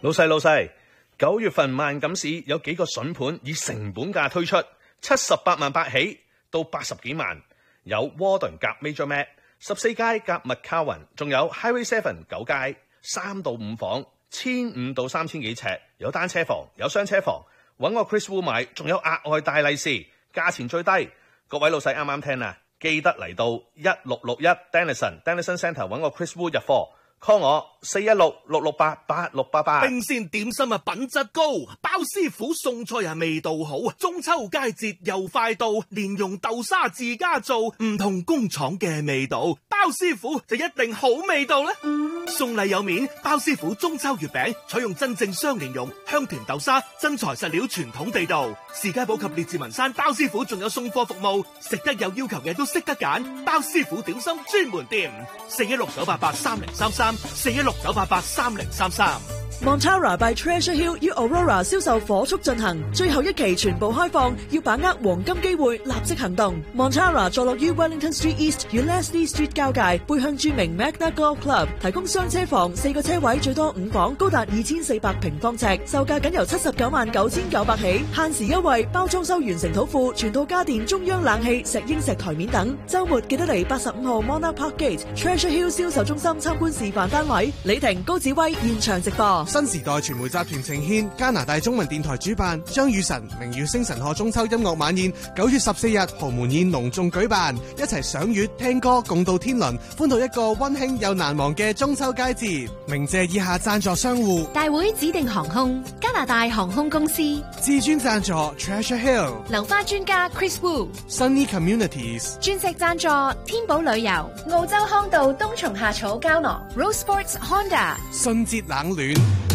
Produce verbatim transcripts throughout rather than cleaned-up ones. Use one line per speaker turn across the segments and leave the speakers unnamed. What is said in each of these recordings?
老細老細，九月份萬錦市有幾個筍盤以成本價推出，七十八萬八起到八十幾萬，有窩頓夾 Major Mac， 十四街夾麥卡雲，仲有 Highway Seven 九街，三到五房，千五到三千幾尺，有單車房，有雙車房，揾我 Chris Wu 買，仲有額外大利是，價錢最低。各位老細啱啱聽啊，記得嚟到一六六一 Denison Denison Centre 揾我 Chris Wu 入貨。call 我四一六六六八八六八八。
冰鮮點心啊，品質高，包師傅送菜啊，味道好。中秋佳節又快到，蓮蓉豆沙自家做，唔同工廠嘅味道，包師傅就一定好味道啦。送禮有面，包師傅中秋月餅採用真正雙蓮蓉、香甜豆沙，真材實料，傳統地道。士嘉堡及列治文山包師傅仲有送貨服務，食得有要求嘅都識得揀，包師傅點心專門店，四一六九八八三零三三。四一六九八八三零三三。
Montara by Treasure Hill 與 Aurora 銷售火速進行，最後一期全部開放，要把握黃金機會，立即行動。Montara 坐落於 Wellington Street East 與 Leslie Street 交界，背向著名 Magna Golf Club， 提供雙車房，四個車位，最多五房，高達二千四百平方尺，售價僅由七十九萬九千九百起，限時優惠，包裝修完成土庫，全套家電、中央冷氣、石英石台面等。週末記得嚟八十五號 Monarch Park Gate Treasure Hill 銷售中心參觀示範單位。李婷、高子威現場直播。
新時代傳媒集團呈獻加拿大中文電台主辦張雨晨明耀星神賀中秋音樂晚宴，九月十四日豪門宴隆重舉辦，一齊賞月聽歌共度天倫，歡度一個溫馨又難忘嘅中秋佳節。鳴謝以下贊助商戶：
大會指定航空、加拿大航空公司、
至尊贊助 Treasure Hill、
流花專家 Chris Wu、
Sunny Communities、
鑽石贊助天寶旅遊、澳洲康道冬蟲夏草膠囊、Rose Sports Honda、
信捷冷暖。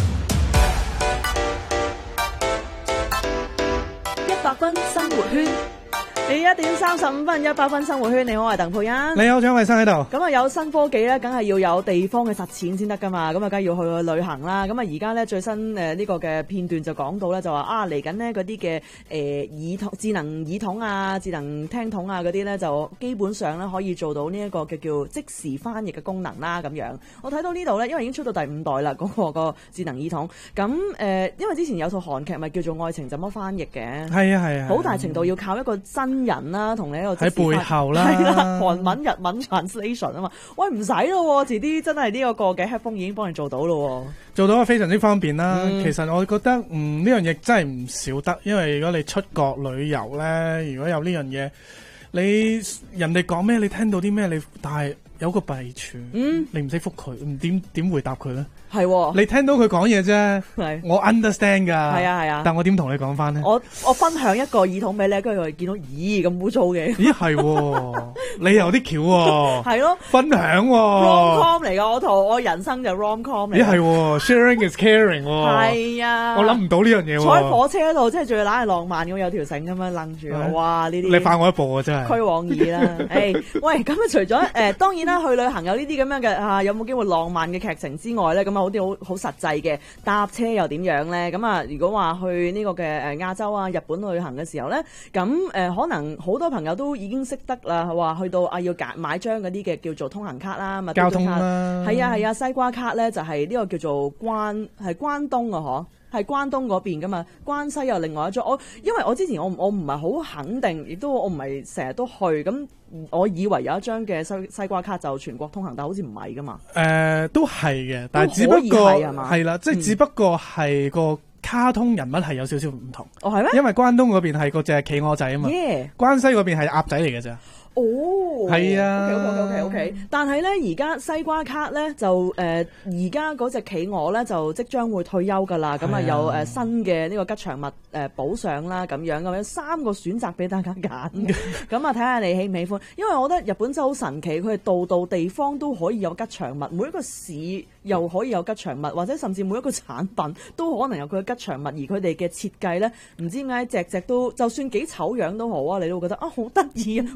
一百分生活圈，你一點三十五分，一百分生活圈。你好，我係鄧佩欣。
你好，張偉生喺度。
咁啊，有新科技咧，梗係要有地方嘅實踐先得噶嘛。咁啊，梗係要去去旅行啦。咁啊，而家咧最新誒呢個嘅片段就講到咧，就話啊嚟緊呢嗰啲嘅誒耳筒、智能耳筒啊、智能聽筒啊嗰啲咧，就基本上咧可以做到呢一個嘅叫即時翻譯嘅功能啦。咁樣，我睇到呢度咧，因為已經出到第五代啦，嗰、嗰個個智能耳筒。咁誒、呃，因為之前有套韓劇咪叫做《愛情怎麼翻譯》嘅，
係啊係啊，
好大程度要靠一個真人啦，同你喺度
喺背後啦，
係啦，韓文、日文 translation 啊嘛，喂唔使咯，遲啲真係呢個個嘅 headphone 已經幫你做到咯，做到
非常之方便啦。
嗯、
其實我覺得嗯呢樣嘢真係唔少得，因為如果你出國旅遊咧，如果有呢樣嘢，你人哋講咩，你聽到啲咩，你但係有個弊處，嗯，你唔識覆佢，唔點點回答佢咧？係、哦，你聽到佢講嘢啫，我 understand 噶，係啊係啊，但我點同你講翻咧？我我分享一個耳筒俾你，跟住佢見到咦咁污糟嘅，咦係、哦，你有啲橋喎，係咯，分享喎、哦、，rom com 嚟噶，我同我人生就 rom com 嚟，咦係、哦、，sharing is caring，係啊，我諗唔到呢樣嘢，坐喺火車度，即係仲要懶係浪漫咁，有條繩咁樣楞住，哇呢啲，你快我一步啊真係，驅往耳啦，誒、欸，喂，咁啊除咗誒、呃，當然啦，去旅行有呢啲咁樣嘅啊，有冇機會浪漫嘅劇情之外咧，咁啊。好啲好好實際嘅搭車又點樣咧？咁啊，如果話去呢個嘅誒亞洲啊、日本旅行嘅時候咧，咁誒、呃、可能好多朋友都已經識得啦，話去到啊要揀買張嗰啲嘅叫做通行卡啦，咪交通卡啦，係啊係啊，西瓜卡咧就係、是、呢個叫做關係關東啊，嗬，係關東嗰邊噶嘛，關西又另外一張。我因為我之前我我唔係好肯定，亦都我唔係成日都去咁。我以為有一張嘅西西瓜卡就全國通行，但好似唔係噶嘛。誒、呃，都係嘅，但係只不過係啦，即係只不過係個卡通人物係有少少唔同。哦，係咩？因為關東嗰邊係嗰隻企鵝仔啊嘛，yeah. 關西嗰邊係鴨仔嚟嘅咋。哦，係啊 ，OK OK OK OK，但係咧而家西瓜卡咧就誒而家嗰隻企鵝咧就即將會退休噶啦，咁啊有誒、呃、新嘅呢個吉祥物誒、呃、補上啦咁樣，咁有三個選擇俾大家揀，咁啊睇下你喜唔喜歡，因為我覺得日本真係好神奇，佢係度度地方都可以有吉祥物，每一個市又可以有吉祥物，或者甚至每一個產品都可能有佢嘅吉祥物，而佢哋嘅設計咧唔知點解隻隻都就算幾醜樣都好啊，你都會覺得啊好得意啊，佢醜得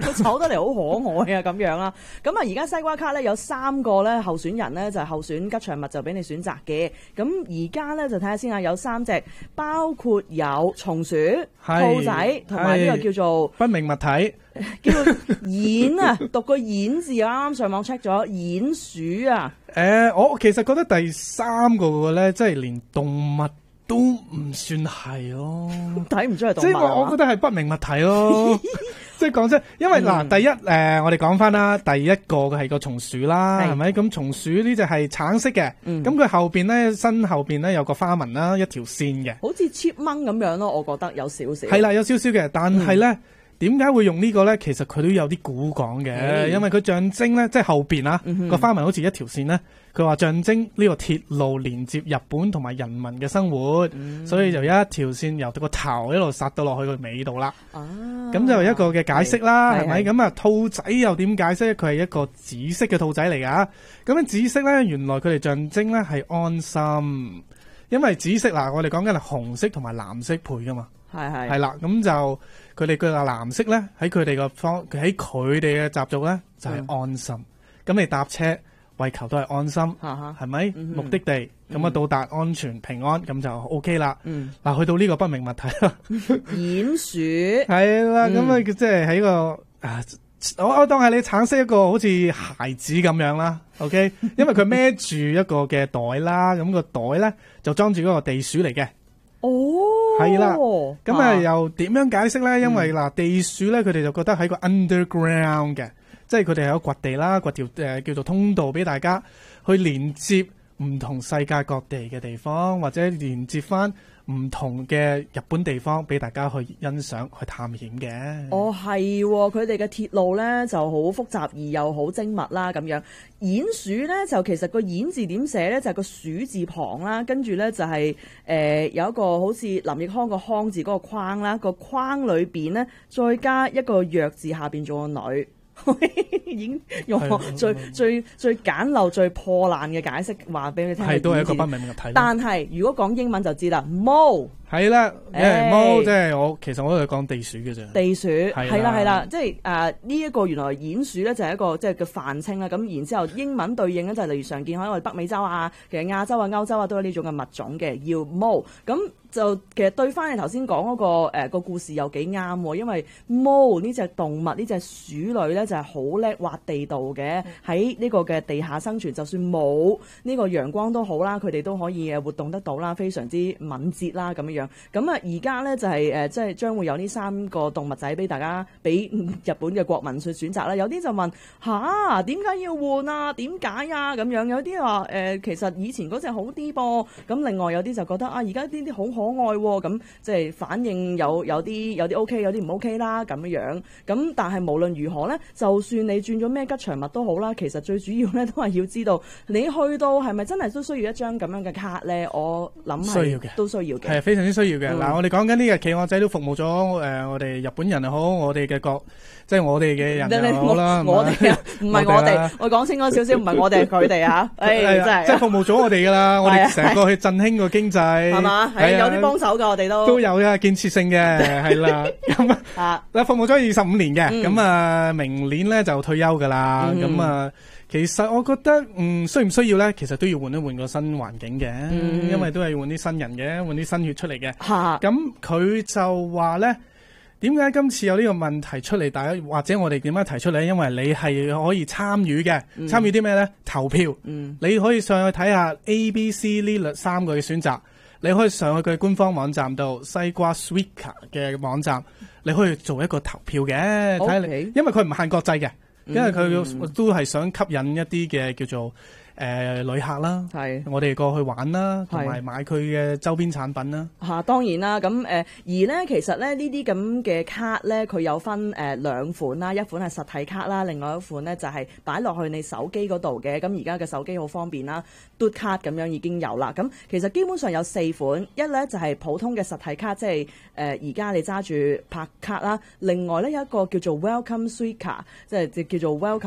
得嚟好可愛啊咁樣啦。咁啊，而家西瓜卡咧有三個咧候選人咧就係候選吉祥物就俾你選擇嘅。咁而家咧就睇下先啊，有三隻，包括有松鼠、兔仔同埋呢個叫做
不明物體。
叫做演啊，讀個演字，我啱啱上網 check 咗演鼠啊。
誒、呃，我其實覺得第三個個咧，即係連動物都唔算係咯，
睇唔出係動物。
即係我我覺得係不明物體咯。即係講真，因為嗱、嗯，第一誒、呃，我哋講翻啦，第一個嘅係個松鼠啦，係咪？咁松鼠呢隻係橙色嘅，咁、嗯、佢後邊咧身後邊咧有個花紋啦，一條線嘅，
好似 chipmunk 咁樣咯，我覺得有少少。
係啦，有少少嘅，但係咧。嗯點解會用呢個咧？其實佢都有啲古講嘅、嗯，因為佢象徵咧，即係後邊啊個、嗯、花紋好似一條線咧。佢話象徵呢個鐵路連接日本同埋人民嘅生活、嗯，所以就一條線由個頭一路殺到落去個尾度啦。咁、啊、就一個嘅解釋啦，係咪？咁啊，兔仔又點解釋？佢係一個紫色嘅兔仔嚟噶。咁樣紫色咧，原來佢哋象徵咧係安心，因為紫色嗱，我哋講緊係紅色同埋藍色配噶嘛。係係係啦，咁就佢哋嘅藍色咧，喺佢哋個方，喺佢哋嘅習俗咧就係、是、安心。咁、嗯、你搭車為求都係安心，係咪、嗯？目的地咁啊、嗯、到達安全平安，咁就 O K 啦。嗱、嗯，去到呢個不明物體啦，
鼴鼠
係啦，咁啊即係喺個啊，我我當係你橙色一個好似孩子咁樣啦 ，OK？因為佢孭住一個嘅袋啦，咁、個袋咧就裝住嗰個地鼠嚟嘅。
哦，
係啦，咁啊又點樣解釋咧？因為嗱、嗯，地鼠咧，佢哋就覺得喺個 underground 嘅，即係佢哋有掘地啦，掘條誒、呃、叫做通道俾大家去連接唔同世界各地嘅地方，或者連接翻唔同嘅日本地方俾大家去欣賞、去探險嘅。
哦，係，佢哋嘅鐵路咧就好複雜而又好精密啦，咁樣。鼴鼠咧就其實個鼴字點寫咧就係、是、個鼠字旁啦，跟住咧就係、是、誒、呃、有一個好似林奕匡個匡字嗰個框啦，個框裏邊咧再加一個弱字下邊做個女。已經用最最最簡陋、最破爛嘅解釋話俾你聽，
係都係一個不明物體。
但係如果講英文就知啦，mole
係啦，誒 mole 即係我其實我都係講地鼠嘅啫。
地鼠係啦係啦，即係誒呢一個原來鼴鼠咧就係一個即係叫泛稱啦。咁然之後英文對應咧就係例如常見喺我哋北美洲啊，其實亞洲啊、歐洲啊都有呢種嘅物種嘅，要 mole 咁。就其實對翻你頭先講嗰個誒、呃、個故事又幾啱喎，因為 mole 呢隻動物呢隻鼠類咧就係好叻挖地道嘅，喺呢個嘅地下生存，就算冇呢個陽光都好啦，佢哋都可以誒活動得到啦，非常之敏捷啦咁樣樣。咁啊而家咧就係、是、誒、呃、即係將會有呢三個動物仔俾大家俾日本嘅國民去選擇啦。有啲就問吓，點解要換啊？點解啊？咁樣有啲話誒其實以前嗰隻好啲噃，咁另外有啲就覺得啊而家呢啲好可愛喎，咁即係反應有有啲有啲 OK， 有啲唔 OK 啦咁樣。咁但係無論如何咧，就算你轉咗咩吉祥物都好啦，其實最主要咧都係要知道你去到係咪真係都需要一張咁樣嘅卡咧？我諗係需要嘅，都需要嘅，
係非常之需要嘅。嗱、嗯，我哋講緊呢個企鵝仔都服務咗誒、呃，我哋日本人又好，我哋嘅國即係我哋嘅人又好啦。
我哋啊，唔係我哋，我講清楚少少，唔係我哋，係佢哋啊。誒、哎，真係
即係服務咗我哋噶啦，我哋成個去振興個經濟，係嘛？係有啲幫手噶，我哋都都有啊，建設性嘅係啦。咁啊，服務咗二十五年嘅，咁、嗯、啊，明年咧就退休噶啦。咁、嗯、啊，其實我覺得，嗯，需唔需要咧？其實都要換一換個新環境嘅、嗯，因為都係要換啲新人嘅，換啲新血出嚟嘅。咁佢就話咧。點解今次有呢個問題出嚟？大家或者我哋點樣提出嚟？因為你係可以參與嘅，參與啲咩咧？投票、嗯，你可以上去睇下 A、B、C 呢三個嘅選擇。你可以上去佢官方網站度，西瓜 Suica 嘅網站，你可以做一個投票嘅，睇下你，okay. 因為佢唔限國際嘅，因為佢都係想吸引一啲嘅叫做。誒、呃、旅客啦，係我哋過去玩啦，同埋買佢嘅周邊產品啦。嚇、啊，當然啦，咁誒、呃、而咧，其實咧呢啲咁嘅卡咧，佢有分誒、呃、兩款啦，一款係實體卡啦，另外一款咧就係擺落去你手機嗰度嘅。咁而家嘅手機好方便啦，嘟卡咁樣已經有啦。咁其實基本上有四款，一咧就係、是、普通嘅實體卡，即係誒而家你揸住拍卡啦。另外咧有一個叫做 Welcome Suica，即係叫做 Welcome。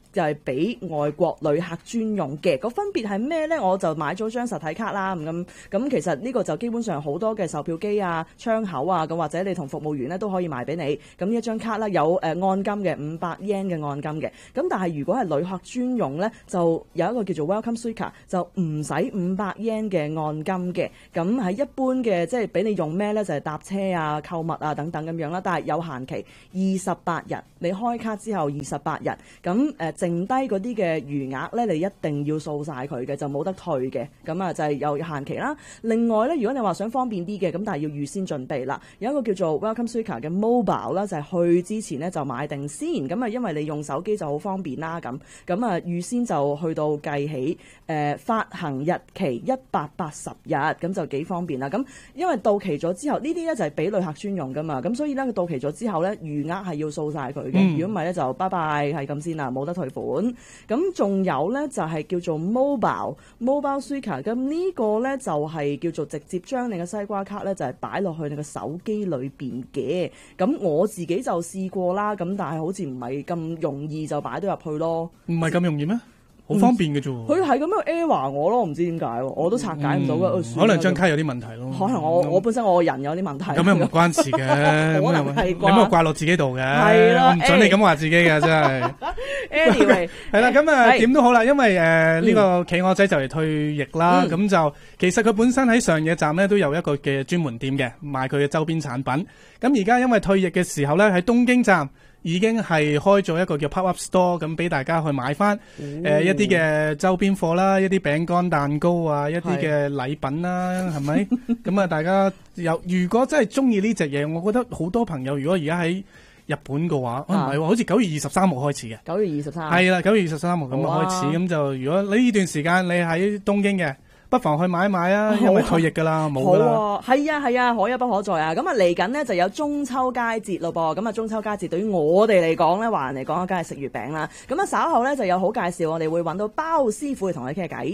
就係俾外國旅客專用嘅。個分別係咩呢？我就買咗張實體卡啦，咁咁其實呢個就基本上好多嘅售票機啊、窗口啊，咁或者你同服務員咧都可以賣俾你。咁呢一張卡啦有誒按金嘅五百 yen 嘅按金嘅。咁但係如果係旅客專用呢，就有一個叫做 Welcome Suica，就唔使五百 yen 嘅按金嘅。咁喺一般嘅即係俾你用咩呢？就係、是、搭車啊、購物啊等等咁樣啦。但係有限期二十八日，你開卡之後二十八日，咁誒剩低嗰啲嘅餘額呢，你一定要掃晒佢嘅，就冇得退嘅。咁啊就係有限期啦。另外呢，如果你話想方便啲嘅，咁但係要預先準備啦。有一個叫做 Welcome Suica 嘅 Mobile 啦，就係去之前呢就買定先。咁啊因為你用手機就好方便啦。咁咁啊預先就去到計起誒、呃、發行日期一百八十日，咁就幾方便啦。咁因為到期咗之後，呢啲咧就係俾旅客專用噶嘛。咁所以咧佢到期咗之後咧，餘額係要掃晒佢嘅。如果唔係咧就拜拜係咁先啦，冇得退款。咁仲有咧就係、是、叫做 Mobile Mobile Suica。咁呢個咧就係、是、叫做直接將你嘅西瓜卡咧就係、是、擺落去你嘅手機裏邊嘅。咁我自己就試過啦，咁但係好似唔係咁容易就擺到入去咯。
唔係咁容易咩？好方便嘅啫喎。
佢係咁樣 error 我咯，唔知點解，我都拆解唔到嘅。
可能張卡有啲問題咯。
可能我我本身我個人有啲問題。
咁樣唔關事嘅，
可能係
你冇怪落自己度嘅。
係啦，
我唔準你咁話自己嘅，真係。
Anyway，
係啦，咁啊點都好啦，因為誒呢個企鵝仔就嚟退役啦，咁就其實佢本身喺上野站咧都有一個嘅專門店嘅，賣佢嘅周邊產品。咁而家因為退役嘅時候咧，喺東京站已經係開咗一個叫 pop-up store， 咁俾大家去買翻誒、嗯呃、一啲嘅周邊貨啦，一啲餅乾蛋糕啊，一啲嘅禮品啦，係咪？咁啊，大家有如果真係中意呢隻嘢，我覺得好多朋友如果而家喺日本嘅話，唔係喎，好似九月二十三號開始嘅。九月二十三。係啦，九月二十三號咁啊開始，咁就如果呢段時間你喺東京嘅，不妨去買一買啊，因為退役噶啦，冇噶啦。好啊，
係啊係啊，可一不可再啊！咁啊嚟緊呢就有中秋佳節咯噃，咁啊中秋佳節對於我哋嚟講咧，華人嚟講梗係食月餅啦。咁啊稍後咧就有好介紹，我哋會揾到包師傅去同你傾下偈。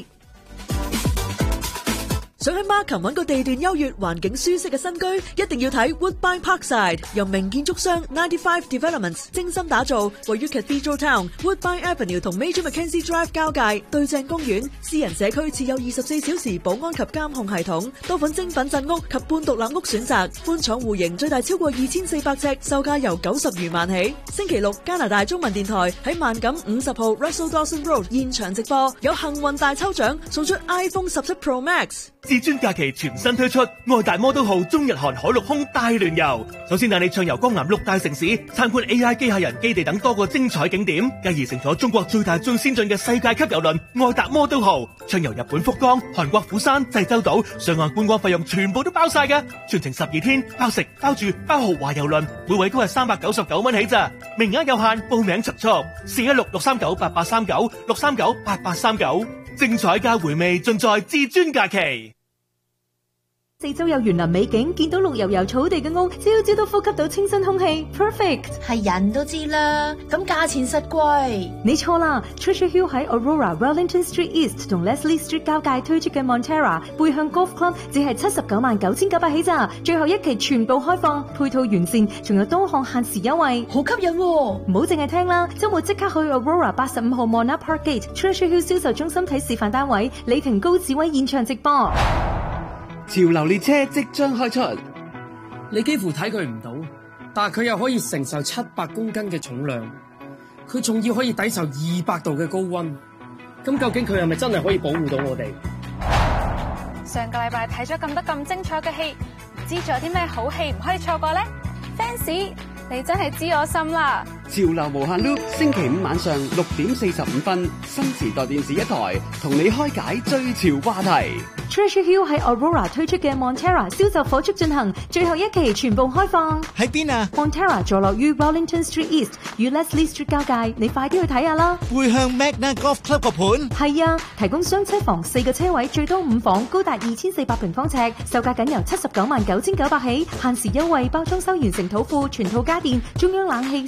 想喺 Markham 揾個地段優越、環境舒適嘅新居，一定要睇 Woodbine Parkside， 由名建築商ninety-five Developments 精心打造，位於 Cathedral Town Woodbine Avenue 同 Major Mackenzie Drive 交界，對正公園，私人社區設有二十四小時保安及監控系統，多款精品鎮屋及半獨立屋選擇，寬敞戶型最大超過二千四百尺，售價由九十餘萬起。星期六加拿大中文電台喺萬錦五十號 Russell Dawson Road 現場直播，有幸運大抽獎，送出 iPhone 十七 Pro Max。
至尊假期全新推出愛達摩都號中日韓海陸空大聯遊，首先帶你暢遊江南六大城市，參觀 A I 機械人基地等多個精彩景點，繼而乘坐中國最大最先進嘅世界級郵輪愛達摩都號，暢遊日本福岡、韓國釜山、濟州島，上岸觀光費用全部都包晒㗎，全程十二天，包食包住包豪華郵輪，每位都係三百九十九蚊起咋，名額有限，報名速速，四一六六三九八八三九六三九八八三九，精彩加回味盡在至尊假期。
四周有園林美景，見到綠油油草地嘅屋，朝朝都呼吸到清新空氣 ，perfect。係人都知啦，咁價錢實貴。你錯啦 ，Treasure Hill 喺 Aurora、Wellington Street East 同 Leslie Street 交界推出嘅 Montera 背向 Golf Club 只係七十九萬九千九百起咋，最後一期全部開放，配套完善，仲有多項限時優惠，好吸引喎！唔好淨係聽啦，周末即刻去 Aurora 八十五號 Monarch Park Gate Treasure Hill 銷售中心睇示範單位，李婷高志威現場直播。
潮流列車即將開出，
你幾乎睇佢唔到，但係佢又可以承受七百公斤嘅重量，佢仲要可以抵受二百度嘅高溫。咁究竟佢係咪真係可以保護到我哋？
上個禮拜睇咗咁多咁精彩嘅戲，唔知仲有啲咩好戲唔可以錯過呢？ Fans， 你真係知我心啦！
潮流無限 loop， 星期五晚上六點四十五分，新時代電視一台同你開解最潮話題。
Treasure Hill 喺 Aurora 推出嘅 Montera 銷售火速進行，最後一期全部開放。喺邊啊 ？Montera 坐落於 Wellington Street East 與 Leslie Street 交界，你快啲去睇下啦！
會向 Magna Golf Club 個盤？
係啊，提供雙車房四個車位，最多五房，高達二千四百平方尺，售價僅由七十九萬九千九百起，限時優惠，包裝修完成土庫，全套家電，中央冷氣，石英石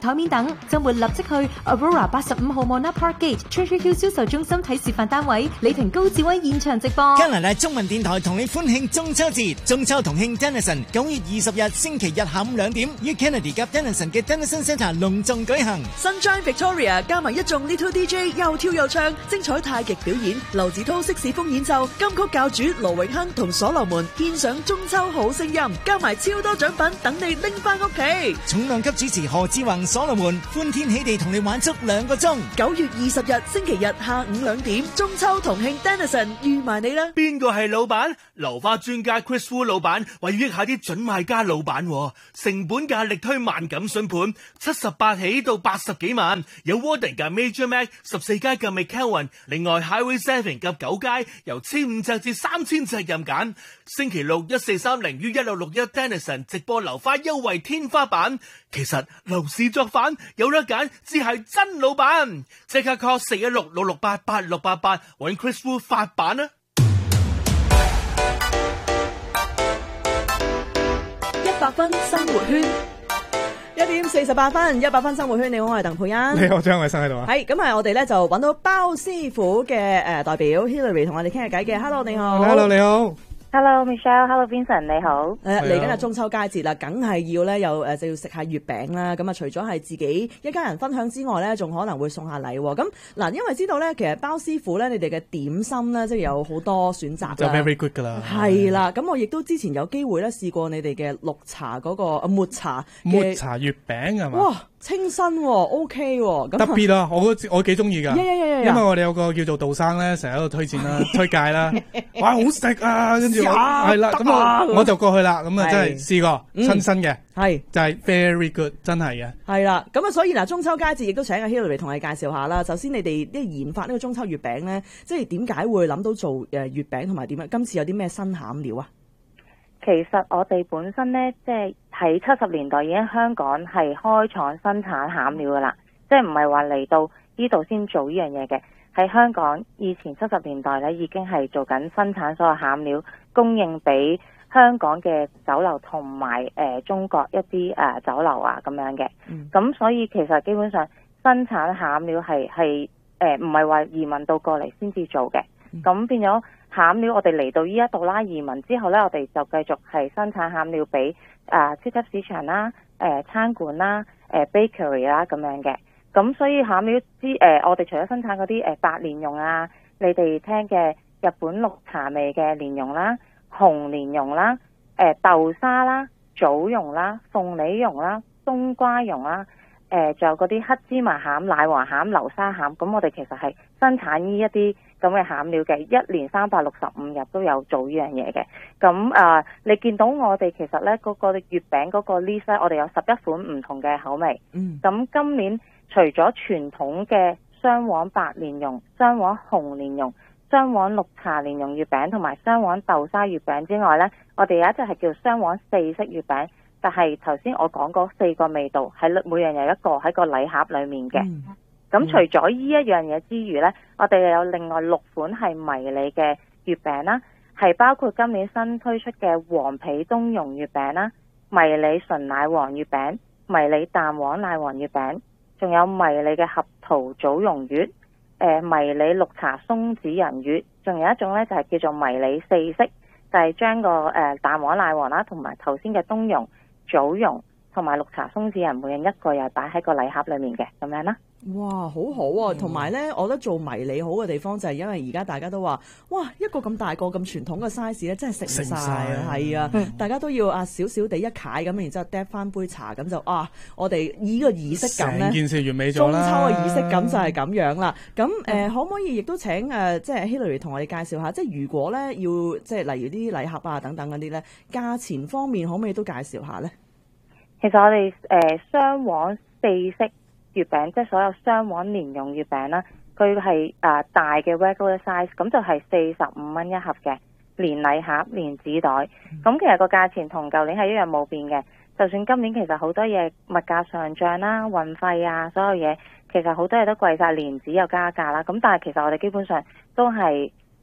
台面等，週末立即去 Aurora 八十五號 Mona Park Gate Treasure Hill 銷售中心睇示範單位，李婷高志威現場直播。
加拿大中文電台同你歡慶中秋節，中秋同慶 Denison 九月二十日星期日下午兩點，於 Kennedy 及 Denison 嘅 Denison Centre 隆重舉行。
Sunshine Victoria 加埋一眾 Little D J 又跳又唱，精彩太極表演，劉子濤色士風演奏，金曲教主盧永亨同所羅門獻上中秋好聲音，加埋超多獎品等你拎翻屋企。
重量級主持何志宏、所羅門歡天喜地同你玩足兩個鐘。
九月二十日星期日下午兩點，中秋同慶 Denison 預埋你啦。
邊個係老闆？流花專家 Chris Wu 老闆為要益下啲準買家老闆，成本價力推萬錦筍盤，七十八起到八十幾萬，有 Warden 嘅 Major Mac， 十四街嘅 McKelvin， 另外 Highway Seven 及九街由千五尺至三千尺任揀。星期六一四三零於一六六一 Denison 直播流花優惠天花板。其實樓市作反有得揀，只係真老闆。即刻 call 四一六六六八八六八八揾 Chris Wu 發版啊！
一百分生活圈，一點四十八分，一百分生活圈。你好，我係鄧佩欣。
你好，張偉生喺度啊。
係咁啊，我哋咧就揾到包師傅嘅誒代表 Hilary 同我哋傾下偈嘅。Hello， 你好。
Hello， 你好。
Hello Michelle，Hello Vincent， 你好。
誒嚟緊係中秋佳節啦，梗係要咧又誒就要食下月餅啦。咁啊，除咗係自己一家人分享之外咧，仲可能會送下禮喎。咁嗱，因為知道咧，其實包師傅咧，你哋嘅點心咧，即係有好多選擇。
就 very good 㗎啦。
係啦，咁我亦都之前有機會咧試過你哋嘅綠茶嗰個啊抹茶
抹茶月餅係嘛？
哇！清新喎 ，OK 喎，
特別啊！我我幾中意㗎，
yeah, yeah, yeah, yeah.
因為我哋有個叫做杜生咧，成日喺度推薦啦、推介啦，哇好食啊！跟住我係啦，咁我我就過去啦，咁啊真係試過親身嘅，係就係 very good， 真係嘅。
係啦，咁啊所以嗱，中秋佳節亦都請阿 Hilary 同你介紹下啦。首先你哋啲研發呢個中秋月餅咧，即係點解會諗到做誒月餅同埋點樣？今次有啲咩新餡料啊？
其實我哋本身呢，即係喺七十年代已經香港係開廠生產餡料噶啦，即係唔係話嚟到呢度先做呢樣嘢嘅。喺香港以前七十年代呢已經係做緊生產所有餡料，供應俾香港嘅酒樓同埋誒中國一啲誒、呃、酒樓啊咁樣嘅。咁、嗯、所以其實基本上生產餡料係係誒唔係話移民到過嚟先至做嘅。咁、嗯、變咗餡料，我哋嚟到呢一度啦，移民之後呢，我哋就繼續係生產餡料俾啊超級市場啦、誒、呃、餐館啦、誒、呃、bakery 啦咁樣嘅。咁所以餡料之誒、呃，我哋除咗生產嗰啲誒白蓮蓉啊，你哋聽嘅日本綠茶味嘅蓮蓉啦、紅蓮蓉啦、誒、呃、豆沙啦、棗蓉啦、鳳梨蓉啦、冬瓜蓉啦。誒、呃，仲有嗰啲黑芝麻餡、奶黃餡、流沙餡，咁我哋其實係生產呢一啲咁嘅餡料嘅，一年三百六十五日都有做呢樣嘢嘅。咁啊、呃，你見到我哋其實咧嗰、嗰個月餅嗰個 list 咧，我哋有十一款唔同嘅口味。嗯。咁今年除咗傳統嘅雙黃白蓮蓉、雙黃紅蓮蓉、雙黃綠茶蓮蓉月餅同埋雙黃豆沙月餅之外咧，我哋有一隻係叫雙黃四色月餅。但係頭先我講嗰四個味道，係每樣有一個喺個禮盒裏面嘅。咁、嗯、除咗呢一樣嘢之餘呢，我哋又有另外六款係迷你嘅月餅啦，係包括今年新推出嘅黃皮冬蓉月餅啦、迷你純奶黃月餅、迷你蛋黃奶黃月餅，仲有迷你嘅合桃棗蓉月、呃、迷你綠茶松子仁月，仲有一種呢，就係、是、叫做迷你四色，就係、是、將個誒、呃、蛋黃奶黃啦，同埋頭先嘅冬蓉、棗蓉同埋綠茶松子仁，每人一個又擺喺個禮盒裏面嘅，咁樣啦。
哇，好好啊！同埋咧，我覺得做迷你好嘅地方就係因為而家大家都話，哇，一個咁大個咁傳統嘅 size 咧，真係食唔晒啊！係啊，嗯、大家都要啊少少地一解咁，然之後嗒翻杯茶咁就啊，我哋以個儀式感咧，
件事完美咗啦。
中秋嘅儀式感就係咁樣啦。咁誒、呃，可唔可以亦都請誒、呃，即係 Hilary 同我哋介紹下，即係如果咧要即係例如啲禮盒啊等等嗰啲咧，價錢方面可唔可以都介紹下咧？
其實我哋誒雙黃四色月餅，即係所有雙黃蓮蓉月餅啦，佢係誒大嘅 regular size，咁就係四十五蚊一盒嘅，連禮盒連紙袋。咁、嗯、其實個價錢同舊年係一樣冇變嘅，就算今年其實好多嘢物價上漲啦、運費啊，所有嘢其實好多嘢都貴晒，連紙又加價啦。咁但係其實我哋基本上都係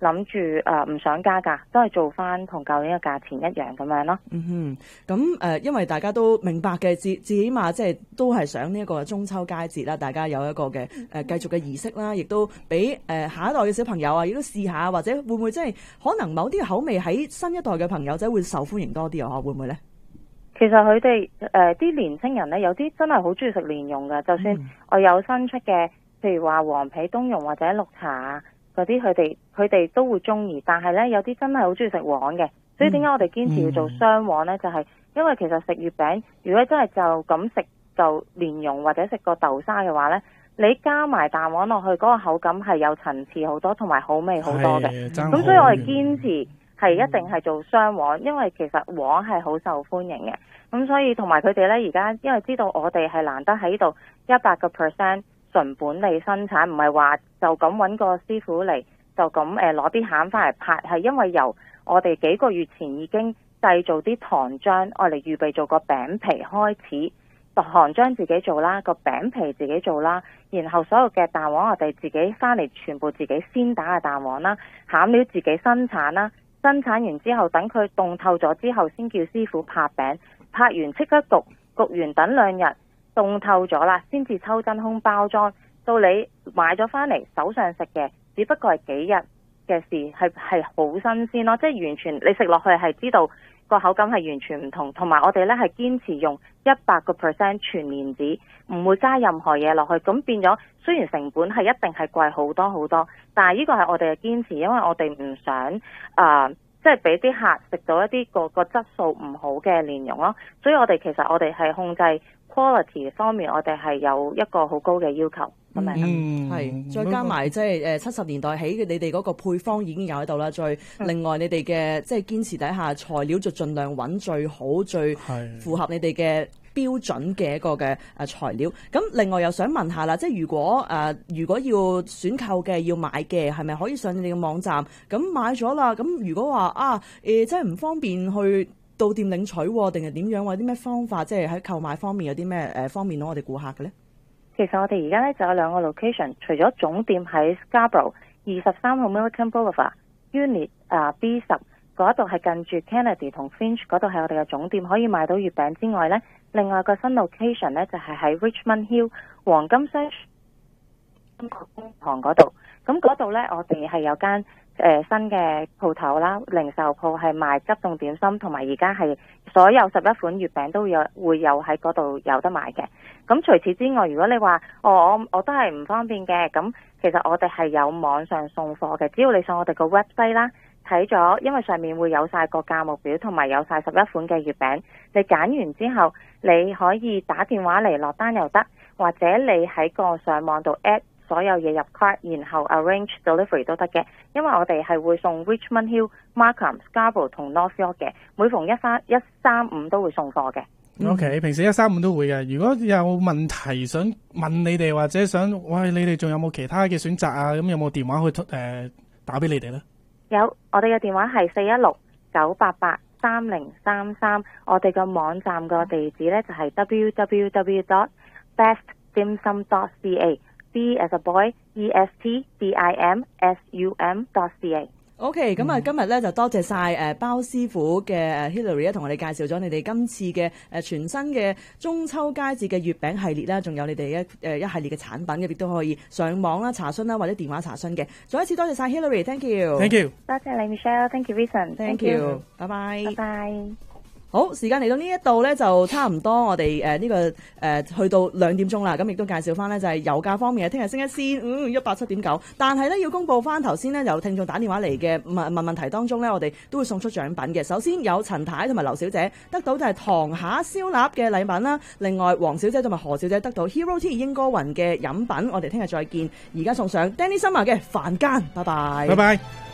諗住誒唔想加價，都係做翻同舊年嘅價錢一樣咁樣咯。
嗯哼，咁誒、呃，因為大家都明白嘅，至至起碼即係都係想呢一個中秋佳節啦，大家有一個嘅誒、呃、繼續嘅儀式啦，亦都俾誒、呃、下一代嘅小朋友啊，亦都試下，或者會唔會即係可能某啲口味喺新一代嘅朋友仔會受歡迎多啲啊？會唔會咧？
其實佢哋誒啲年青人咧，有啲真係好中意食蓮蓉㗎，就算我有新出嘅，譬如話黃皮冬蓉或者綠茶啊。嗰啲佢哋佢哋都會中意，但係咧有啲真係好中意食黃嘅，所以點解我哋堅持要做雙黃呢？嗯、就係因為其實食月餅，如果真係就咁食就蓮蓉或者食個豆沙嘅話呢，你加埋蛋黃落去，嗰、嗰個口感係有層次好多，同埋好味好多嘅。咁所以我哋堅持係一定係做雙黃，因為其實黃係好受歡迎嘅。咁所以同埋佢哋呢，而家因為知道我哋係難得喺度一百個 percent。純本地生產，唔係話就咁揾個師傅嚟就咁誒攞啲餡翻嚟拍，係因為由我哋幾個月前已經製造啲糖漿，愛嚟預備做個餅皮開始，糖漿自己做啦，個餅皮自己做啦，然後所有嘅蛋黃我哋自己翻嚟全部自己先打嘅蛋黃啦，餡料自己生產啦，生產完之後等佢凍透咗之後先叫師傅拍餅，拍完即刻焗，焗完等兩日。凍透咗啦，先至抽真空包裝。到你買咗翻嚟手上食嘅，只不過係幾日嘅事，係係好新鮮咯。即係完全你食落去係知道個口感係完全唔同。同埋我哋呢係堅持用一百個 percent 全蓮子，唔會加任何嘢落去。咁變咗雖然成本係一定係貴好多好多，但係呢個係我哋嘅堅持，因為我哋唔想啊。呃即係俾啲客食到一啲個個質素唔好嘅蓮蓉咯，所以我哋其實我哋係控制 quality 方面，我哋係有一個好高嘅要求咁樣。
嗯，係再加埋即係誒七十年代起嘅你哋嗰個配方已經有喺度啦，再另外你哋嘅即係堅持底下材料就盡量揾最好最符合你哋嘅標準嘅一個嘅誒材料。咁另外又想問下啦，即係如果誒、呃、如果要選購嘅要買嘅，係咪可以上你哋嘅網站？咁買咗啦，咁如果話啊誒、呃，即係唔方便去到店領取，定係點樣？或者啲咩方法？即係喺購買方面有啲咩誒方便到我哋顧客嘅咧？
其實我哋而家咧就有兩個 location， 除咗總店喺 Scarborough 二十三號 Milliken Boulevard Unit 啊 B 十嗰度係近住 Kennedy 同 Finch 嗰度係我哋嘅總店，可以買到月餅之外咧，另外個新 location 咧就係喺 Richmond Hill 黃金商中國工行嗰度。咁嗰度咧我哋係有間誒、呃、新嘅鋪頭啦，零售鋪係賣急凍點心，同埋而家係所有十一款月餅都有會有喺嗰度有得買嘅。咁除此之外，如果你話哦我我都係唔方便嘅，咁其實我哋係有網上送貨嘅，只要你上我哋個 website 啦，睇咗，因為上面會有晒個價目表同埋有晒十一款嘅月餅，你揀完之後你可以打電話嚟落單又得，或者你喺個上網度 add所有嘢入 cart， 然後 arrange delivery 都得嘅。因為我哋係會送 Richmond Hill、Markham、Scarborough 同 North York 嘅，每逢一三一三五都會送貨嘅。
O、okay, K， 平時一三五都會嘅。如果有問題想問你哋，或者想喂你哋仲有冇其他嘅選擇啊？咁有冇電話去誒、呃、打俾你哋咧？
有，我哋嘅電話係四一六九八八三零三三。我哋嘅網站個地址咧就係 w w w dot best dim sum dot c a。B as a boy, E S T D I M S U M dot C A。
OK， 咁啊，今日咧就多謝晒誒包師傅嘅 Hilary 咧，同我哋介紹咗你哋今次嘅誒全新嘅中秋佳節嘅月餅系列啦，仲有你哋一誒一系列嘅產品嘅，亦都可以上網啦、查詢啦或者電話查詢嘅。再一次多謝晒 Hilary，Thank you，Thank
you，
多謝你 Michelle，Thank you Vincent，Thank
you，拜拜，
拜拜。
好，時間嚟到呢一度咧，就差唔多我哋誒呢個誒、呃、去到兩點鐘啦。咁亦都介紹翻咧，就係油價方面嘅，聽日升一仙，嗯一百七點九。但係咧要公佈翻頭先咧，有聽眾打電話嚟嘅問問問題當中咧，我哋都會送出獎品嘅。首先有陳太同埋劉小姐得到就係糖蝦燒臘嘅禮品啦。另外黃小姐同埋何小姐得到 Hero Tea 英歌雲嘅飲品。我哋聽日再見。而家送上 Danny Summer 嘅凡間，拜拜。
拜拜。